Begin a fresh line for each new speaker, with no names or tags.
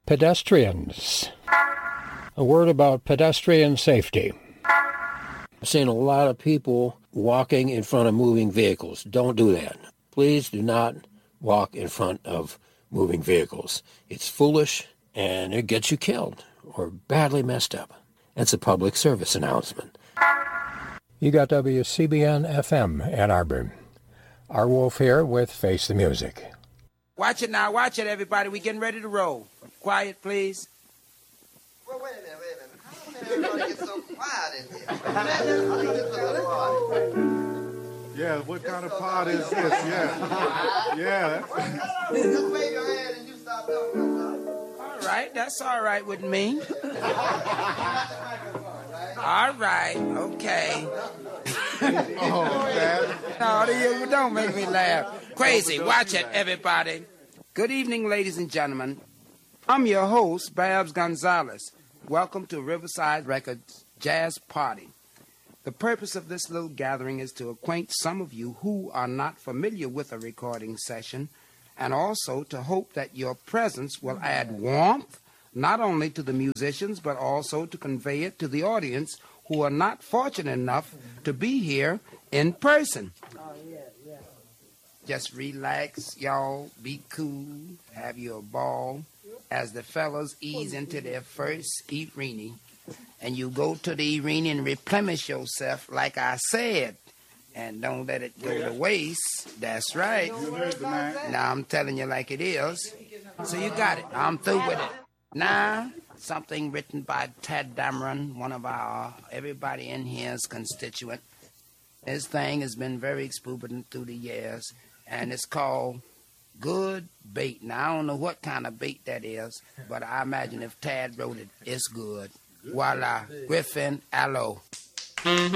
Pedestrians. A word about pedestrian safety.
I've seen a lot of people walking in front of moving vehicles. Don't do that. Please do not walk in front of moving vehicles. It's foolish, and it gets you killed or badly messed up. That's a public service announcement.
You got WCBN-FM Ann Arbor. Our Wolf here with Face the Music.
Watch it now. Watch it, everybody. We getting ready to roll. Quiet, please.
Well, wait a minute. How the hell everybody get so quiet in here?
Yeah, what kind of pot is this? Yeah.
Just wave your hand and you stop talking.
All right, that's all right with me. All right, okay.
Oh, Dad.
No, don't make me laugh. Crazy, watch it, everybody. Good evening, ladies and gentlemen. I'm your host, Babs Gonzalez. Welcome to Riverside Records Jazz Party. The purpose of this little gathering is to acquaint some of you who are not familiar with a recording session, and also to hope that your presence will add warmth, not only to the musicians, but also to convey it to the audience who are not fortunate enough to be here in person. Just relax, y'all. Be cool. Have your ball as the fellas ease into their first evening. And you go to the arena and replenish yourself, like I said. And don't let it go to waste. That's right. Now I'm telling you like it is. So you got it. I'm through with it. Now, something written by Tad Dameron, one of our, everybody in here's constituent. This thing has been very exuberant through the years. And it's called Good Bait. Now, I don't know what kind of bait that is, but I imagine if Tad wrote it, it's good. Voila. Griffin, allo.